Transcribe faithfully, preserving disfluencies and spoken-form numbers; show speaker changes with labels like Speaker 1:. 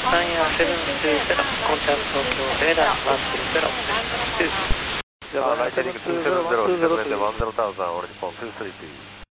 Speaker 1: サイアンセブンツーゼロ、コンタクト東京レーダーワンツーゼロ、ツー。
Speaker 2: じゃあ、ライテニングツーゼロゼロ、沈めてワンゼロタウザン、俺にポンツースリーピー。